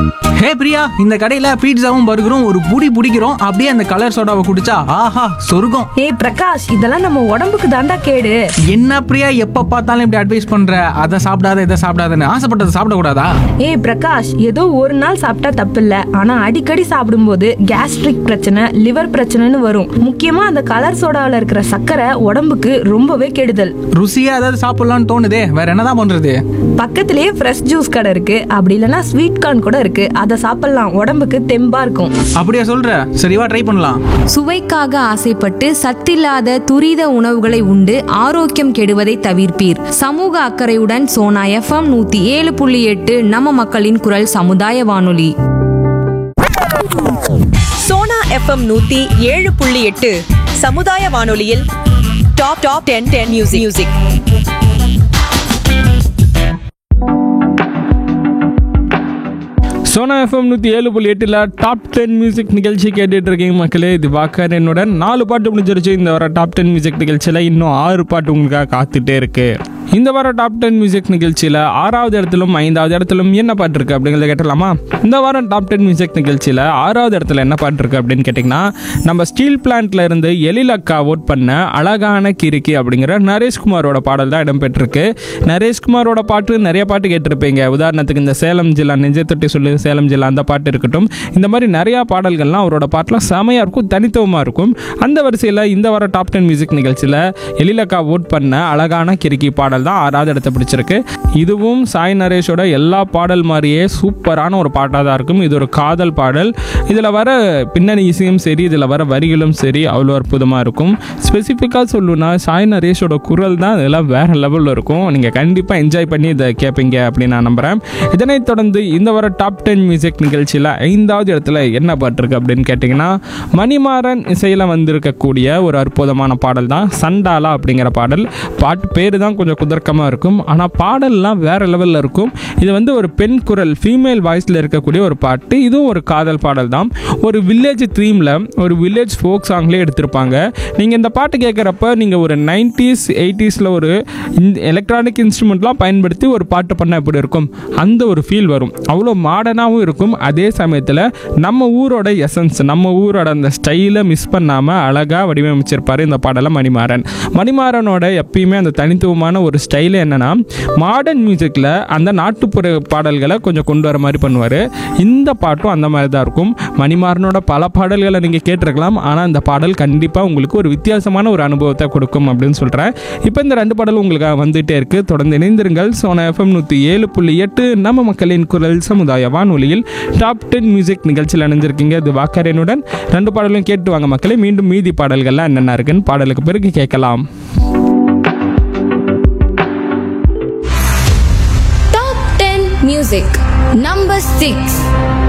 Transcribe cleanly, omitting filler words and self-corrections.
ஹே பிரியா, இந்த கடையில பீட்சாவும் பர்கரும் ஒரு புடி பிடிக்கிறோம். அப்படியே அந்த கலர் சோடாவை குடிச்சா ஆஹா சொர்க்கம். ஏய் பிரகாஷ், இதெல்லாம் நம்ம உடம்புக்கு தாண்டா கேடு. என்ன பிரியா, எப்ப பார்த்தாலும் இப்படி அட்வைஸ் பண்ற? அதை சாப்பிடாத இதை சாப்பிடாதன்னு ஆசைப்பட்டதை சாப்பிடக்கூடாதா? ஏய் பிரகாஷ், ஏதோ ஒரு நாள் சாப்பிட்டா தப்பில்ல, ஆனா அடிக்கடி சாப்பிடும்போது கேஸ்ட்ரிக் பிரச்சனை, லிவர் பிரச்சனைன்னு வரும். முக்கியமா அந்த கலர் சோடாவில் இருக்கிற சர்க்கரை உடம்புக்கு ரொம்பவே கெடுதல். ருசியா ஏதாவது சாப்பிடலாம்னு தோணுதே, வேற என்னதான் பண்றது? பக்கத்திலேயே ஃப்ரெஷ் ஜூஸ் கடை இருக்கு, அப்படி இல்லைன்னா ஸ்வீட் கார்ன் கூட இருக்கு, அதை சாப்பிடலாம். உடம்புக்கு தெம்பா இருக்கும். அப்படியா சொல்ற? சரிவா ட்ரை பண்ணலாம். சுவைக்காக ஆசைப்பட்டு சத்தில்லாத துரித உணவுகளை உண்டு ஆரோக்கியம் கெடுவதை தவிர்ப்பீர். சமூக அக்கறையுடன் சோனா FM 107.8 நம்ம மக்களின் குரல் சமுதாய வானொலி. சோனா FM 107.8 சமுதாய வானொலியில் top 10 music. Sona FM 107.8 top 10 music நிகழ்ச்சி கேட்டுட்டு இருக்கீங்க மக்களே. இது வாக்கர் என்னுடன் 4 பாட்டு முடிஞ்சிருச்சு. இந்த வர டாப் 10 மியூசிக் நிகழ்ச்சியில் இன்னும் 6 பாட்டு உங்களுக்காக காத்துட்டே இருக்கு. இந்த வார டாப் 10 மியூசிக் நிகழ்ச்சியில் 6வது இடத்திலும் 5வது இடத்திலும் என்ன பாட்டு இருக்கு அப்படிங்கிறத கேட்டலாமா? இந்த வாரம் டாப் 10 மியூசிக் நிகழ்ச்சியில் 6வது இடத்துல என்ன பாட்டு இருக்கு அப்படின்னு கேட்டிங்கன்னா, நம்ம ஸ்டீல் பிளான்ட்ல இருந்து எழிலக்கா ஓட் பண்ண அழகான கிறுக்கி அப்படிங்கிற நரேஷ்குமாரோட பாடல் தான் இடம்பெற்றிருக்கு. நரேஷ்குமாரோட பாட்டு நிறைய பாட்டு கேட்டிருப்பீங்க. உதாரணத்துக்கு இந்த சேலம் ஜில்லா நெஞ்சை தொட்டி சொல்லு சேலம் ஜில்லா அந்த பாட்டு இருக்கட்டும். இந்த மாதிரி நிறையா பாடல்கள்லாம் அவரோட பாட்டெலாம் செமையாக இருக்கும், தனித்துவமாக இருக்கும். அந்த வரிசையில் இந்த வார டாப் 10 மியூசிக் நிகழ்ச்சியில் எழிலக்கா ஓட் பண்ண அழகான கிறுக்கி பாடல் தான் 6வது இடத்தை பிடிச்சிருக்கு. இதுவும் சாய் நரேஷோட எல்லா பாடல் மாதிரியே சூப்பரான ஒரு பாட்டாக தான் இருக்கும். இது ஒரு காதல் பாடல். இதில் வர பின்னணி இசையும் சரி, இதில் வர வரிகளும் சரி அவ்வளோ அற்புதமாக இருக்கும். ஸ்பெசிஃபிக்காக சொல்லணும்னா சாய் நரேஷோட குரல் தான் இதெல்லாம் வேறு லெவலில் இருக்கும். நீங்கள் கண்டிப்பாக என்ஜாய் பண்ணி இதை கேட்பீங்க அப்படின்னு நான் நம்புகிறேன். இதனைத் தொடர்ந்து இந்த வர டாப் 10 மியூசிக் நிகழ்ச்சியில் 5வது இடத்துல என்ன பாட்டு இருக்குது அப்படின்னு கேட்டிங்கன்னா, மணிமாறன் இசையில் வந்திருக்கக்கூடிய ஒரு அற்புதமான பாடல் தான் சண்டாலா அப்படிங்கிற பாடல். பாட்டு பேர் தான் கொஞ்சம் குதர்க்கமாக இருக்கும், ஆனால் பாடல்லாம் வேறு லெவலில் இருக்கும். இது வந்து ஒரு பெண் குரல், ஃபீமேல் வாய்ஸில் இருக்கக்கூடிய ஒரு பாட்டு. இதுவும் ஒரு காதல் பாடல் தான். ஒரு வில்லேஜ் த்ரீமில் ஒரு வில்லேஜ் ஃபோக் சாங்லேயே எடுத்திருப்பாங்க. நீங்கள் இந்த பாட்டு கேட்குறப்ப நீங்கள் ஒரு 90s 80s ஒரு எலக்ட்ரானிக் இன்ஸ்ட்ருமெண்ட்லாம் பயன்படுத்தி ஒரு பாட்டு பண்ணால் எப்படி இருக்கும், அந்த ஒரு ஃபீல் வரும். அவ்வளோ மாடர்னாகவும் இருக்கும். அதே சமயத்தில் நம்ம ஊரோட எசன்ஸ், நம்ம ஊரோட அந்த ஸ்டைலை மிஸ் பண்ணாமல் அழகாக வடிவமைச்சிருப்பார் இந்த பாடலை மணிமாறன். மணிமாறனோட எப்பயுமே அந்த தனித்துவமான ஒரு ஸ்டைலு என்னென்னா, மாடர்ன் மியூசிக்கில் அந்த நாட்டுப்புற பாடல்களை கொஞ்சம் கொண்டு வர மாதிரி பண்ணுவார். இந்த பாட்டும் அந்த மாதிரி தான் இருக்கும். மணிமாறனோட பல பாடல்களை நீங்கள் கேட்டிருக்கலாம், ஆனால் இந்த பாடல் கண்டிப்பாக உங்களுக்கு ஒரு வித்தியாசமான ஒரு அனுபவத்தை கொடுக்கும் அப்படின்னு சொல்கிறேன். இப்போ இந்த 2 பாடலும் உங்களுக்கு வந்துகிட்டே இருக்குது. தொடர்ந்து இணைந்திருங்கள். சோனா FM 107.8 நம்ம மக்களின் குரல் சமுதாய வானொலியில் டாப் 10 மியூசிக் நிகழ்ச்சியில் இணைஞ்சிருக்கீங்க. இது வாக்கரனுடன் 2 பாடலும் கேட்டு வாங்க மக்களே. மீண்டும் மீதி பாடல்கள்லாம் என்னென்ன இருக்குன்னு பாடலுக்கு பிறகு கேட்கலாம். Music number 6.